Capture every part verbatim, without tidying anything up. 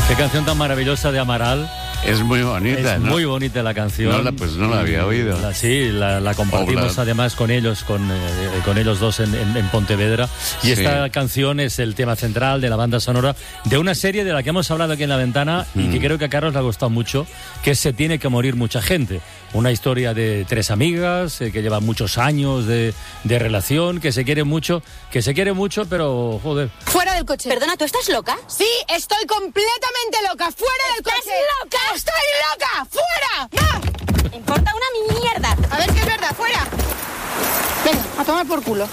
Qué canción tan maravillosa de Amaral. Es muy bonita, Es ¿no? muy bonita la canción. No la, pues no la había oído. La, sí, la, la compartimos Obla. además con ellos, con, eh, con ellos dos en, en, en Pontevedra. Y Sí. esta canción es el tema central de la banda sonora de una serie de la que hemos hablado aquí en La Ventana mm. y que creo que a Carlos le ha gustado mucho, que Se tiene que morir mucha gente. Una historia de tres amigas eh, que llevan muchos años de, de relación, que se quieren mucho, que se quieren mucho, pero joder. Fuera del coche. Perdona, ¿tú estás loca? Sí, estoy completamente loca. Fuera del coche. ¿Estás loca? ¡Estoy loca! ¡Fuera! ¡No! Me importa una mierda. A ver si es verdad. ¡Fuera! Venga, a tomar por culo.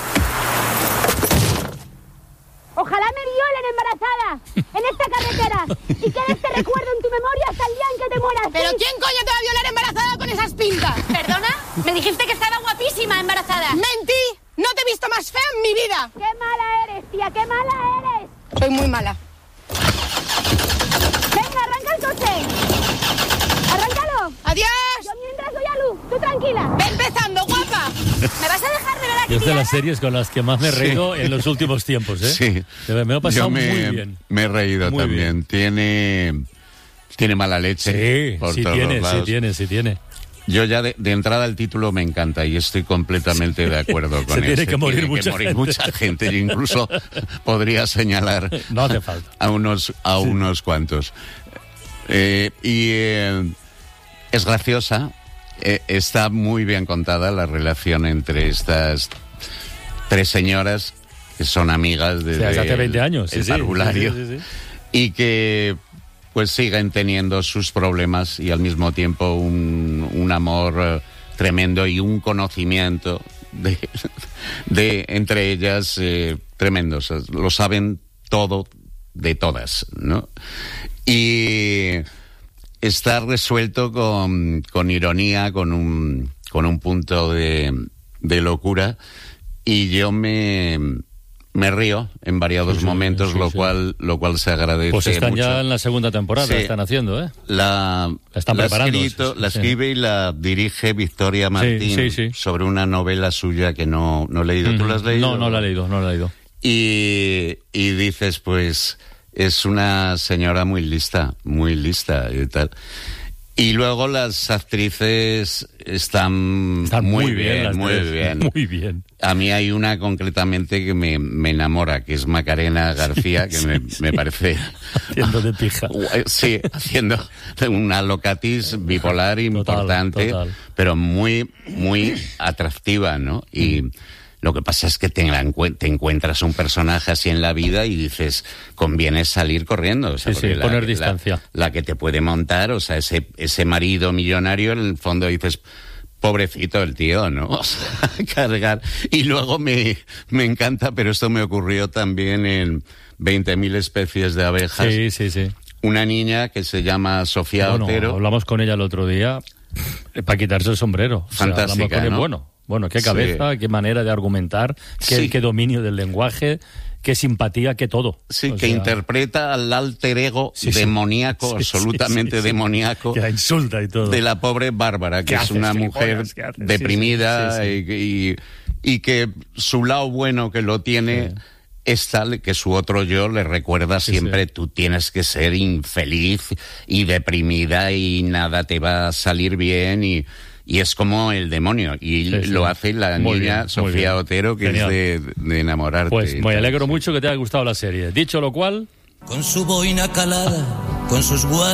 Ojalá me violen embarazada en esta carretera y quede este recuerdo en tu memoria hasta el día en que te mueras. ¿Pero ¿sí? quién coño te va a violar embarazada con esas pintas? ¿Perdona? Me dijiste que estaba guapísima embarazada. ¡Mentí! ¡No te he visto más fea en mi vida! ¡Qué mala eres, tía! ¡Qué mala eres! Soy muy mala. Venga, arranca el coche. ¡Arráncalo! ¡Adiós! Yo mientras doy a luz. Tú tranquila. ¡Ve empezando, guapa! ¿Me vas a dejar de ver aquí? Es de las series con las que más me he reído sí. en los últimos tiempos, ¿eh? Sí. Me lo he pasado Yo me, muy bien. Me he reído muy también. Bien. Tiene, tiene mala leche. Sí, por sí todos tiene, los lados. sí tiene, sí tiene. Yo ya de, de entrada el título me encanta y estoy completamente sí. de acuerdo con Se tiene ese. que morir, tiene mucha, que morir gente. mucha gente. Yo incluso podría señalar no hace falta. a unos, a sí. unos cuantos. Eh, y eh, es graciosa. Eh, está muy bien contada la relación entre estas tres señoras que son amigas desde sí, hace veinte años, el sí, parvulario sí, sí, sí, sí. y que pues siguen teniendo sus problemas y al mismo tiempo un, un amor eh, tremendo y un conocimiento de, de entre ellas eh, tremendo. O sea, lo saben todo de todas, ¿no? Y está resuelto con, con ironía, con un, con un punto de, de locura, y yo me, me río en variados sí, sí, momentos, sí, lo, sí. Cual, lo cual se agradece Pues están mucho. Ya en la segunda temporada, sí. están haciendo, ¿eh? La, la están la preparando. Escrito, sí, la sí. escribe y la dirige Victoria Martín sí, sí, sí. sobre una novela suya que no, no he leído. Mm-hmm. ¿Tú la has leído? No, no la he leído, no la he leído. Y, y dices, pues... es una señora muy lista, muy lista y tal. Y luego las actrices están, están muy, muy bien, bien muy tres. bien. Muy bien. A mí hay una concretamente que me, me enamora, que es Macarena García, que me, me parece... Haciendo de pija. Sí, haciendo una locatis bipolar total, importante, total. Pero muy, muy atractiva, ¿no? Y... Mm. Lo que pasa es que te, te encuentras un personaje así en la vida y dices, conviene salir corriendo. O sea, sí, sí, la, poner la, distancia. La que te puede montar, o sea, ese, ese marido millonario, en el fondo dices, pobrecito el tío, ¿no? O sea, cargar. Y luego me, me encanta, pero esto me ocurrió también en veinte mil especies de abejas. Sí, sí, sí. Una niña que se llama Sofía bueno, Otero. Hablamos con ella el otro día para quitarse el sombrero. Fantástica, o sea, con ¿no? Bueno. Bueno, qué cabeza, sí. qué manera de argumentar, qué, sí. qué dominio del lenguaje, qué simpatía, qué todo. Sí, o que sea... interpreta al alter ego sí, sí. demoníaco, sí, absolutamente sí, sí, demoníaco. Que la insulta y todo. De la pobre Bárbara, que es una mujer deprimida sí, sí, sí. Y, y, y que su lado bueno que lo tiene... Sí. Es tal que su otro yo le recuerda sí, siempre, sí. Tú tienes que ser infeliz y deprimida y nada te va a salir bien y... Y es como el demonio. Y sí, sí. lo hace la muy niña bien, Sofía Otero, que Genial. es de, de enamorarte. Pues me alegro mucho que te haya gustado la serie. Dicho lo cual... Con su boina calada, con sus guantes...